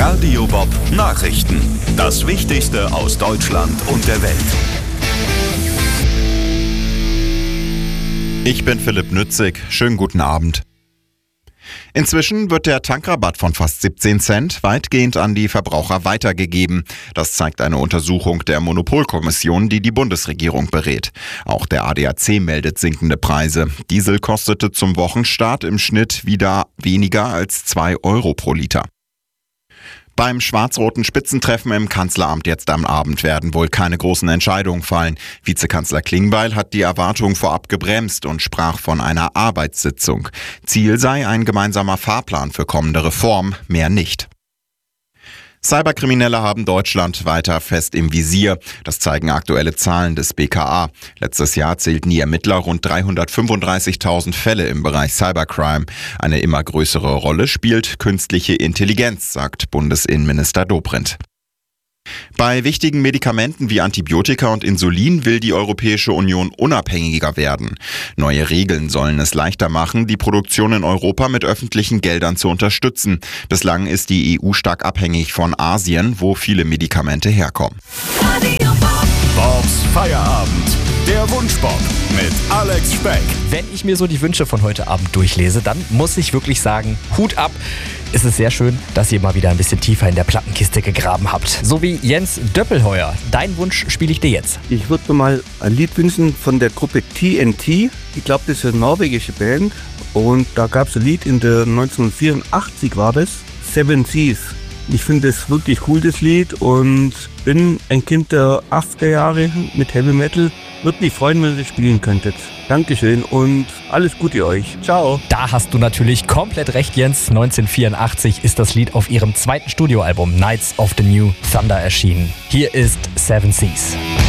Radio Bob Nachrichten. Das Wichtigste aus Deutschland und der Welt. Ich bin Philipp Nützig. Schönen guten Abend. Inzwischen wird der Tankrabatt von fast 17 Cent weitgehend an die Verbraucher weitergegeben. Das zeigt eine Untersuchung der Monopolkommission, die die Bundesregierung berät. Auch der ADAC meldet sinkende Preise. Diesel kostete zum Wochenstart im Schnitt wieder weniger als 2 Euro pro Liter. Beim schwarz-roten Spitzentreffen im Kanzleramt jetzt am Abend werden wohl keine großen Entscheidungen fallen. Vizekanzler Klingbeil hat die Erwartungen vorab gebremst und sprach von einer Arbeitssitzung. Ziel sei ein gemeinsamer Fahrplan für kommende Reformen, mehr nicht. Cyberkriminelle haben Deutschland weiter fest im Visier. Das zeigen aktuelle Zahlen des BKA. Letztes Jahr zählten die Ermittler rund 335.000 Fälle im Bereich Cybercrime. Eine immer größere Rolle spielt künstliche Intelligenz, sagt Bundesinnenminister Dobrindt. Bei wichtigen Medikamenten wie Antibiotika und Insulin will die Europäische Union unabhängiger werden. Neue Regeln sollen es leichter machen, die Produktion in Europa mit öffentlichen Geldern zu unterstützen. Bislang ist die EU stark abhängig von Asien, wo viele Medikamente herkommen. Bobs Feierabend. Der Wunschbob mit Alex Speck. Wenn ich mir so die Wünsche von heute Abend durchlese, dann muss ich wirklich sagen, Hut ab. Es ist sehr schön, dass ihr mal wieder ein bisschen tiefer in der Plattenkiste gegraben habt. So wie Jens Döppelheuer. Dein Wunsch spiele ich dir jetzt. Ich würde mir mal ein Lied wünschen von der Gruppe TNT. Ich glaube, das ist eine norwegische Band. Und da gab es ein Lied in der 1984 war das, Seven Seas. Ich finde es wirklich cool, das Lied, und bin ein Kind der 80er Jahre mit Heavy Metal. Würde mich freuen, wenn ihr das spielen könntet. Dankeschön und alles Gute euch. Ciao. Da hast du natürlich komplett recht, Jens. 1984 ist das Lied auf ihrem zweiten Studioalbum Knights of the New Thunder erschienen. Hier ist Seven Seas.